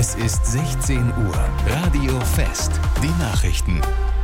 Es ist 16 Uhr. Radio Fest. Die Nachrichten.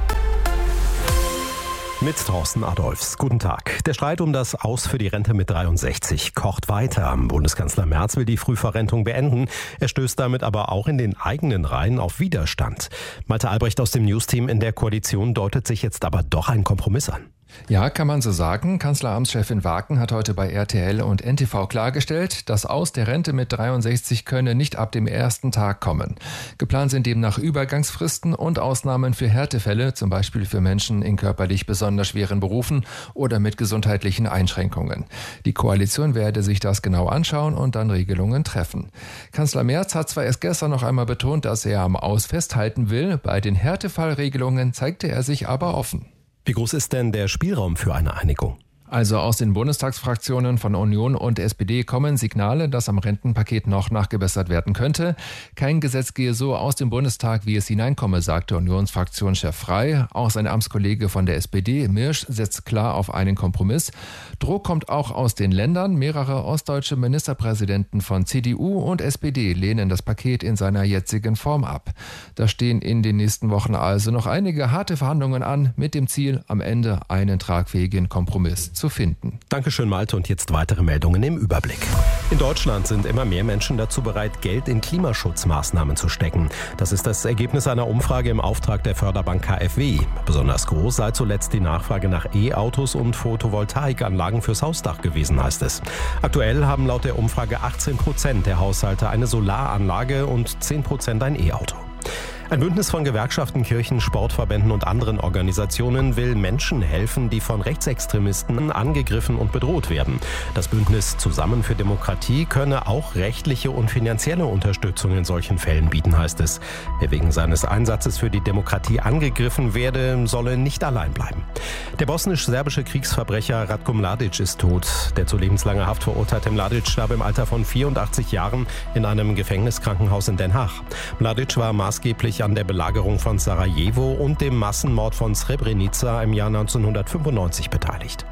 Mit Thorsten Adolfs. Guten Tag. Der Streit um das Aus für die Rente mit 63 kocht weiter. Bundeskanzler Merz will die Frühverrentung beenden. Er stößt damit aber auch in den eigenen Reihen auf Widerstand. Malte Albrecht aus dem Newsteam in der Koalition deutet sich jetzt aber doch ein Kompromiss an. Ja, kann man so sagen. Kanzleramtschefin Waken hat heute bei RTL und NTV klargestellt, das Aus der Rente mit 63 könne nicht ab dem ersten Tag kommen. Geplant sind demnach Übergangsfristen und Ausnahmen für Härtefälle, zum Beispiel für Menschen in körperlich besonders schweren Berufen oder mit gesundheitlichen Einschränkungen. Die Koalition werde sich das genau anschauen und dann Regelungen treffen. Kanzler Merz hat zwar erst gestern noch einmal betont, dass er am Aus festhalten will, bei den Härtefallregelungen zeigte er sich aber offen. Wie groß ist denn der Spielraum für eine Einigung? Also aus den Bundestagsfraktionen von Union und SPD kommen Signale, dass am Rentenpaket noch nachgebessert werden könnte. Kein Gesetz gehe so aus dem Bundestag, wie es hineinkomme, sagte Unionsfraktionschef Frey. Auch sein Amtskollege von der SPD, Mirsch, setzt klar auf einen Kompromiss. Druck kommt auch aus den Ländern. Mehrere ostdeutsche Ministerpräsidenten von CDU und SPD lehnen das Paket in seiner jetzigen Form ab. Da stehen in den nächsten Wochen also noch einige harte Verhandlungen an, mit dem Ziel, am Ende einen tragfähigen Kompromiss zu finden. Dankeschön, Malte. Und jetzt weitere Meldungen im Überblick. In Deutschland sind immer mehr Menschen dazu bereit, Geld in Klimaschutzmaßnahmen zu stecken. Das ist das Ergebnis einer Umfrage im Auftrag der Förderbank KfW. Besonders groß sei zuletzt die Nachfrage nach E-Autos und Photovoltaikanlagen fürs Hausdach gewesen, heißt es. Aktuell haben laut der Umfrage 18% der Haushalte eine Solaranlage und 10% ein E-Auto. Ein Bündnis von Gewerkschaften, Kirchen, Sportverbänden und anderen Organisationen will Menschen helfen, die von Rechtsextremisten angegriffen und bedroht werden. Das Bündnis Zusammen für Demokratie könne auch rechtliche und finanzielle Unterstützung in solchen Fällen bieten, heißt es. Wer wegen seines Einsatzes für die Demokratie angegriffen werde, solle nicht allein bleiben. Der bosnisch-serbische Kriegsverbrecher Ratko Mladic ist tot. Der zu lebenslanger Haft verurteilte Mladic starb im Alter von 84 Jahren in einem Gefängniskrankenhaus in Den Haag. Mladic war maßgeblich an der Belagerung von Sarajevo und dem Massenmord von Srebrenica im Jahr 1995 beteiligt.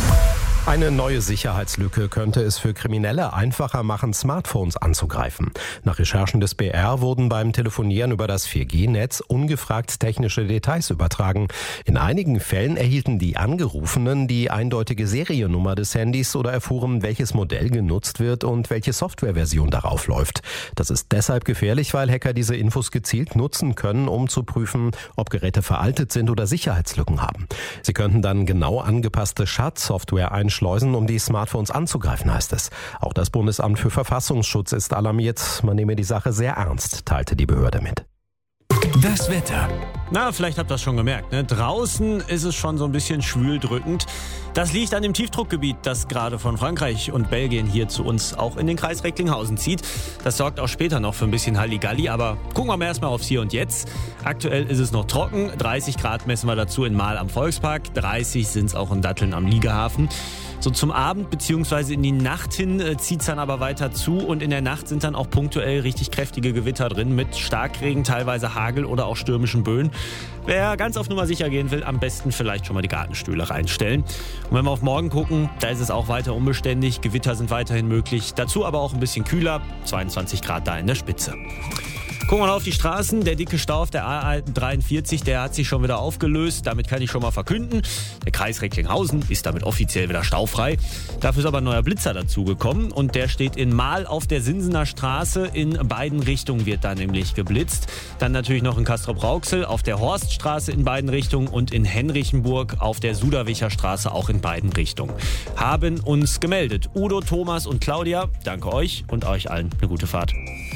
Eine neue Sicherheitslücke könnte es für Kriminelle einfacher machen, Smartphones anzugreifen. Nach Recherchen des BR wurden beim Telefonieren über das 4G-Netz ungefragt technische Details übertragen. In einigen Fällen erhielten die Angerufenen die eindeutige Seriennummer des Handys oder erfuhren, welches Modell genutzt wird und welche Softwareversion darauf läuft. Das ist deshalb gefährlich, weil Hacker diese Infos gezielt nutzen können, um zu prüfen, ob Geräte veraltet sind oder Sicherheitslücken haben. Sie könnten dann genau angepasste Schadsoftware einschleusen, um die Smartphones anzugreifen, heißt es. Auch das Bundesamt für Verfassungsschutz ist alarmiert. Man nehme die Sache sehr ernst, teilte die Behörde mit. Das Wetter. Na, vielleicht habt ihr das schon gemerkt, ne? Draußen ist es schon so ein bisschen schwüldrückend. Das liegt an dem Tiefdruckgebiet, das gerade von Frankreich und Belgien hier zu uns auch in den Kreis Recklinghausen zieht. Das sorgt auch später noch für ein bisschen Halligalli, aber gucken wir mal erstmal aufs Hier und Jetzt. Aktuell ist es noch trocken, 30 Grad messen wir dazu in Mahl am Volkspark, 30 sind es auch in Datteln am Liegehafen. So zum Abend bzw. in die Nacht hin zieht es dann aber weiter zu und in der Nacht sind dann auch punktuell richtig kräftige Gewitter drin mit Starkregen, teilweise Hagel oder auch stürmischen Böen. Wer ganz auf Nummer sicher gehen will, am besten vielleicht schon mal die Gartenstühle reinstellen. Und wenn wir auf morgen gucken, da ist es auch weiter unbeständig, Gewitter sind weiterhin möglich, dazu aber auch ein bisschen kühler, 22 Grad da in der Spitze. Gucken wir mal auf die Straßen. Der dicke Stau auf der A43, der hat sich schon wieder aufgelöst. Damit kann ich schon mal verkünden, der Kreis Recklinghausen ist damit offiziell wieder staufrei. Dafür ist aber ein neuer Blitzer dazugekommen und der steht in Mahl auf der Sinsener Straße. In beiden Richtungen wird da nämlich geblitzt. Dann natürlich noch in Castrop-Rauxel auf der Horststraße in beiden Richtungen und in Henrichenburg auf der Suderwicher Straße auch in beiden Richtungen. Haben uns gemeldet Udo, Thomas und Claudia. Danke euch und euch allen eine gute Fahrt.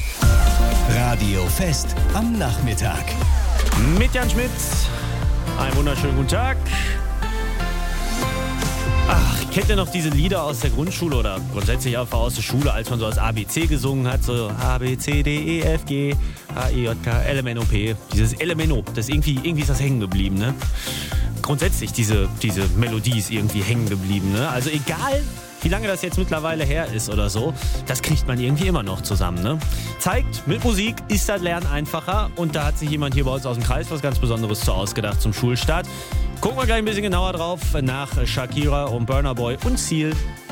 Radio Fest am Nachmittag. Mit Jan Schmidt. Einen wunderschönen guten Tag. Ach, kennt ihr noch diese Lieder aus der Grundschule oder grundsätzlich einfach aus der Schule, als man so das ABC gesungen hat? So A, B, C, D, E, F, G, H, I, J, K, L, M, N, O, P. Dieses L, M, N, O, das irgendwie ist das hängen geblieben, ne? Grundsätzlich diese Melodie ist irgendwie hängen geblieben, ne? Also egal, wie lange das jetzt mittlerweile her ist oder so, das kriegt man irgendwie immer noch zusammen, ne? Zeigt, mit Musik ist das Lernen einfacher und da hat sich jemand hier bei uns aus dem Kreis was ganz Besonderes zu ausgedacht zum Schulstart. Gucken wir gleich ein bisschen genauer drauf nach Shakira und Burna Boy und Seal.